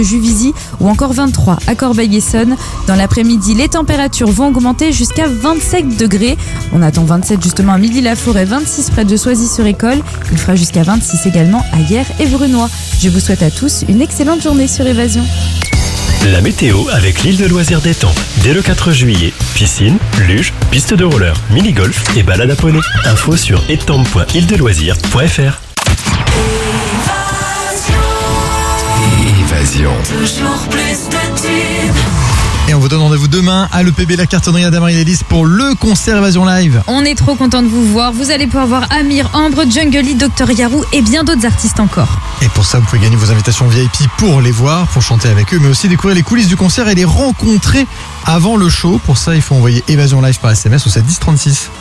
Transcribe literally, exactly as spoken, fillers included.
Juvisy ou encore vingt-trois à Corbeil-Essonnes. Dans l'après-midi, les températures vont augmenter jusqu'à vingt-sept degrés. On attend vingt-sept justement à Milly-la-Forêt, vingt-six près de Soisy-sur-École. Il fera jusqu'à vingt-six également à Hyères et Brunoy. Je vous souhaite à tous une excellente journée sur Évasion. La météo avec l'île de loisirs d'Étang. Dès le quatre juillet, piscine, luge, piste de roller, mini-golf et balade à poney. Info sur étang point île de loisirs point f r. Évasion. Toujours plus de tubes. Et on vous donne rendez-vous demain à l'E P B La Cartonnerie à Damary-les-Lys pour le concert Évasion Live. On est trop content de vous voir. Vous allez pouvoir voir Amir, Ambre, Jungle Lee, docteur Yarou et bien d'autres artistes encore. Et pour ça, vous pouvez gagner vos invitations V I P pour les voir, pour chanter avec eux, mais aussi découvrir les coulisses du concert et les rencontrer avant le show. Pour ça, il faut envoyer Évasion Live par S M S au sept dix trente-six.